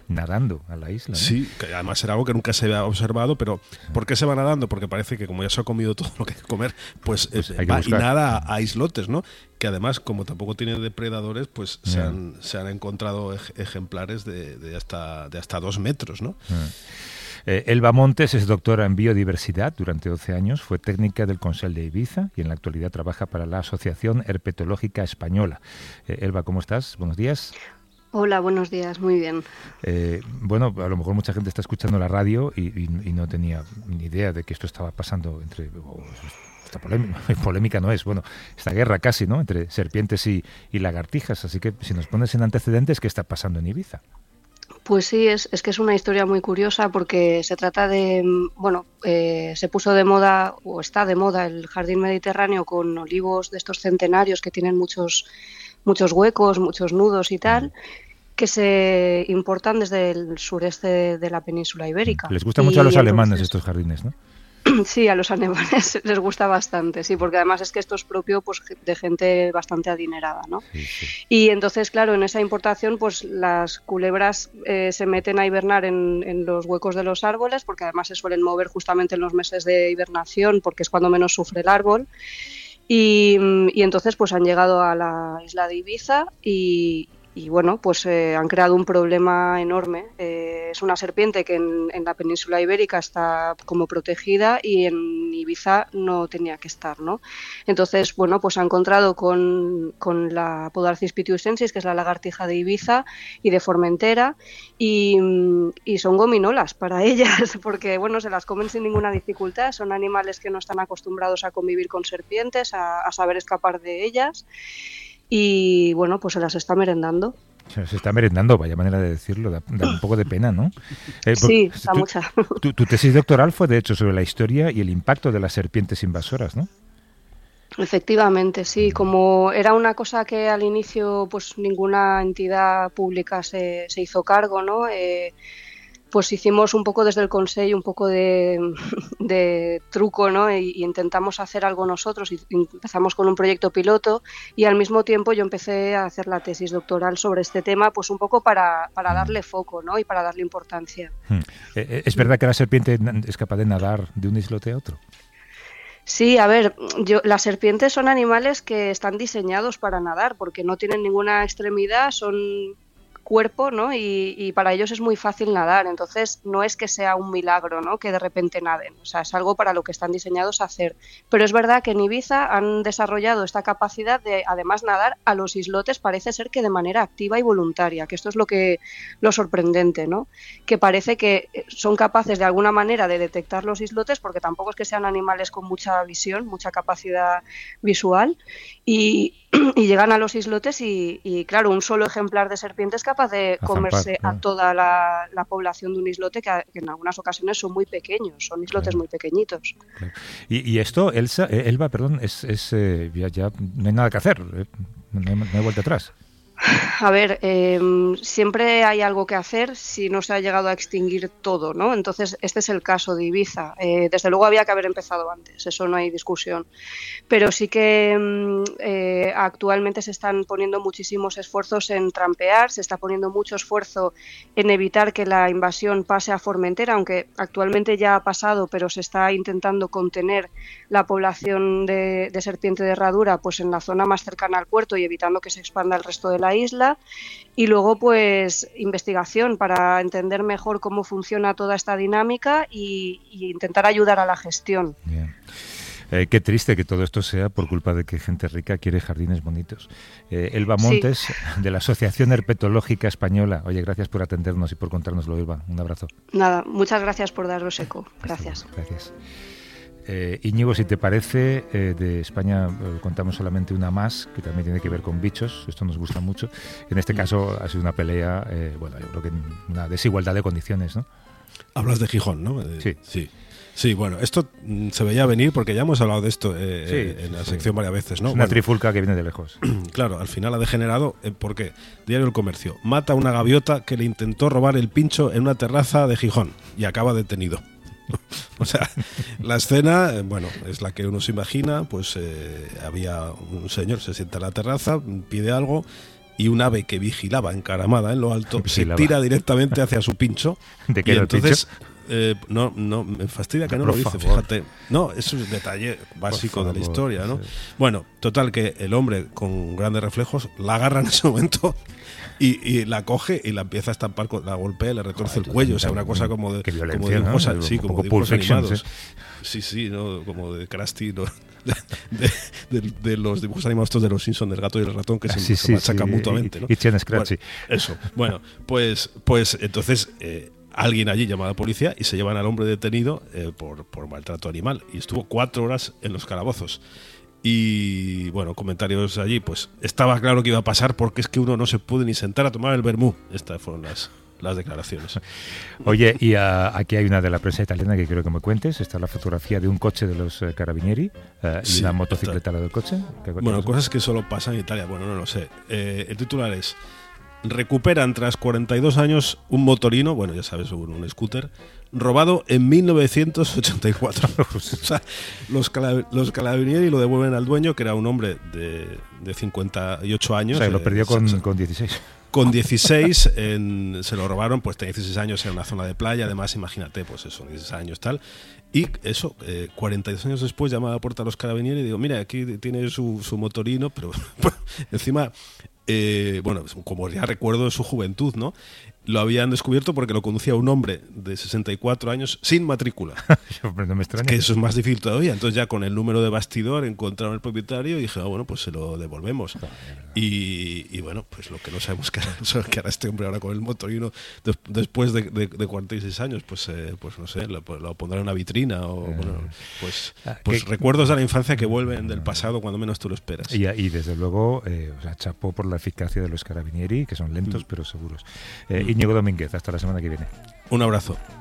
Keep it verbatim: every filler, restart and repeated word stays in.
nadando a la isla, ¿no? Sí, que además era algo que nunca se había observado, pero ¿por qué se va nadando? Porque parece que como ya se ha comido todo lo que hay que comer, pues, pues eh, va y nada a, a islotes, ¿no? Que además, como tampoco tiene depredadores, pues yeah. se, han, se han encontrado ej- ejemplares de, de, hasta, de hasta dos metros, ¿no? Yeah. Eh, Elba Montes es doctora en biodiversidad durante doce años, fue técnica del Consell de Ibiza y en la actualidad trabaja para la Asociación Herpetológica Española. Eh, Elba, ¿cómo estás? Buenos días. Hola, buenos días, muy bien. Eh, bueno, a lo mejor mucha gente está escuchando la radio y, y, y no tenía ni idea de que esto estaba pasando entre... Oh, esta polémica, polémica no es, bueno, esta guerra casi, ¿no?, entre serpientes y, y lagartijas. Así que si nos pones en antecedentes, ¿qué está pasando en Ibiza? Pues sí, es, es que es una historia muy curiosa porque se trata de, bueno, eh, se puso de moda o está de moda el jardín mediterráneo con olivos de estos centenarios que tienen muchos, muchos huecos, muchos nudos y tal, que se importan desde el sureste de la península ibérica. Les gusta mucho y a los entonces, alemanes estos jardines, ¿no? Sí, a los alemanes les gusta bastante, sí, porque además es que esto es propio pues de gente bastante adinerada, ¿no? Sí, sí. Y entonces, claro, en esa importación, pues las culebras eh, se meten a hibernar en, en los huecos de los árboles, porque además se suelen mover justamente en los meses de hibernación, porque es cuando menos sufre el árbol. Y, y entonces, pues han llegado a la isla de Ibiza y Y bueno, pues eh, han creado un problema enorme. Eh, es una serpiente que en, en la península ibérica está como protegida y en Ibiza no tenía que estar, ¿no? Entonces, bueno, pues ha encontrado con, con la Podarcis pituitensis, que es la lagartija de Ibiza y de Formentera, y, y son gominolas para ellas, porque bueno, se las comen sin ninguna dificultad. Son animales que no están acostumbrados a convivir con serpientes, a, a saber escapar de ellas. Y bueno, pues se las está merendando. Se está merendando, vaya manera de decirlo, da, da un poco de pena, ¿no? Eh, sí, da tu, mucha. Tu, tu tesis doctoral fue, de hecho, sobre la historia y el impacto de las serpientes invasoras, ¿no? Efectivamente, sí. Como era una cosa que al inicio pues ninguna entidad pública se, se hizo cargo, ¿no? Eh, pues hicimos un poco desde el Consell, un poco de, de truco, ¿no? Y, y intentamos hacer algo nosotros. Y empezamos con un proyecto piloto y al mismo tiempo yo empecé a hacer la tesis doctoral sobre este tema, pues un poco para, para darle foco, ¿no? Y para darle importancia. ¿Es verdad que la serpiente es capaz de nadar de un islote a otro? Sí, a ver, yo, las serpientes son animales que están diseñados para nadar porque no tienen ninguna extremidad, son cuerpo, ¿no? Y, y para ellos es muy fácil nadar, entonces no es que sea un milagro, ¿no?, que de repente naden, o sea, es algo para lo que están diseñados a hacer. Pero es verdad que en Ibiza han desarrollado esta capacidad de, además, nadar a los islotes, parece ser que de manera activa y voluntaria, que esto es lo que lo sorprendente, ¿no?, que parece que son capaces de alguna manera de detectar los islotes, porque tampoco es que sean animales con mucha visión, mucha capacidad visual, y y llegan a los islotes y, y, claro, un solo ejemplar de serpiente es capaz de a comerse zampar, claro. a toda la, la población de un islote que, que en algunas ocasiones son muy pequeños, son islotes claro. muy pequeñitos. Claro. Y, y esto, Elsa, Elba, perdón, es, es eh, ya, ya no hay nada que hacer, eh, no, hay, no hay vuelta atrás. A ver, eh, siempre hay algo que hacer si no se ha llegado a extinguir todo, ¿no? Entonces, este es el caso de Ibiza. Eh, desde luego había que haber empezado antes, eso no hay discusión. Pero sí que eh, actualmente se están poniendo muchísimos esfuerzos en trampear, se está poniendo mucho esfuerzo en evitar que la invasión pase a Formentera, aunque actualmente ya ha pasado, pero se está intentando contener la población de, de serpiente de herradura pues en la zona más cercana al puerto y evitando que se expanda el resto de la isla. Y luego pues investigación para entender mejor cómo funciona toda esta dinámica y, y intentar ayudar a la gestión. Yeah. Eh, qué triste que todo esto sea por culpa de que gente rica quiere jardines bonitos. Eh, Elba Montes, sí. de la Asociación Herpetológica Española. Oye, gracias por atendernos y por contárnoslo, Elba. Un abrazo. Nada, muchas gracias por daros eco. Gracias. Gracias. Eh, Íñigo, si te parece, eh, de España eh, contamos solamente una más, que también tiene que ver con bichos, esto nos gusta mucho. En este caso ha sido una pelea, eh, bueno, yo creo que una desigualdad de condiciones, ¿no? Hablas de Gijón, ¿no? Eh, sí. Sí. Sí, bueno, esto se veía venir porque ya hemos hablado de esto eh, sí, en la sí. sección varias veces, ¿no? Es una bueno, trifulca que viene de lejos. Claro, al final ha degenerado, eh, ¿por qué? Diario El Comercio. Mata a una gaviota que le intentó robar el pincho en una terraza de Gijón y acaba detenido. O sea, la escena, eh, bueno, es la que uno se imagina, pues eh, había un señor, se sienta en la terraza, pide algo y un ave que vigilaba encaramada en lo alto vigilaba. se tira directamente hacia su pincho. ¿De qué y era entonces el pincho? Eh, no, no, me fastidia que no, Por lo dice, favor. fíjate. No, eso es un detalle básico de la historia, ¿no? Sí. Bueno, total, que el hombre con grandes reflejos la agarra en ese momento y, y la coge y la empieza a estampar, la golpea, le retorce Ay, el cuello, o sea, una cosa como de, como de dibujos, ¿no? sí, como dibujos animados. Sí, sí, ¿no? Como de Krusty, ¿no? De, de, de, de los dibujos animados de los Simpsons, del gato y el ratón, que se, sí, se sí, machacan sí. mutuamente, ¿no? Y Chen Scratchy. Bueno, eso. Bueno, pues, pues entonces eh, alguien allí llama a la policía y se llevan al hombre detenido eh, por, por maltrato animal. Y estuvo cuatro horas en los calabozos. Y bueno, comentarios allí, pues estaba claro que iba a pasar porque es que uno no se puede ni sentar a tomar el vermú. Estas fueron las... las declaraciones. Oye, y uh, aquí hay una de la prensa italiana que quiero que me cuentes. Está la fotografía de un coche de los uh, carabinieri uh, y sí, una motocicleta al lado del coche. Bueno, cosas que solo pasan en Italia. Bueno, no lo sé. Eh, el titular es: recuperan tras cuarenta y dos años un motorino, bueno, ya sabes, un, un scooter, robado en mil novecientos ochenta y cuatro. O sea, los, cala, los carabinieri lo devuelven al dueño, que era un hombre de, de cincuenta y ocho años. O sea, lo perdió eh, con, se, con dieciséis. Con dieciséis en, se lo robaron, pues tenía dieciséis años en una zona de playa, además imagínate, pues eso, dieciséis años tal. Y eso, eh, cuarenta y dos años después llama a la puerta a los carabinieri y digo, mira, aquí tiene su, su motorino, pero encima, eh, bueno, como ya recuerdo de su juventud, ¿no? Lo habían descubierto porque lo conducía un hombre de sesenta y cuatro años sin matrícula. No me extraña. Que eso es más difícil todavía. Entonces ya con el número de bastidor encontraron el propietario y dije, ah, bueno, pues se lo devolvemos. Y, y bueno, pues lo que no sabemos que hará, que hará este hombre ahora con el motorino de, después de, de, de cuarenta y seis años, pues, eh, pues no sé, lo, lo pondrá en una vitrina o, eh, bueno, pues, pues recuerdos de la infancia que vuelven del pasado cuando menos tú lo esperas. Y, y desde luego, eh, o sea, chapó por la eficacia de los carabinieri, que son lentos mm. pero seguros. Eh, mm. Íñigo Domínguez, hasta la semana que viene. Un abrazo.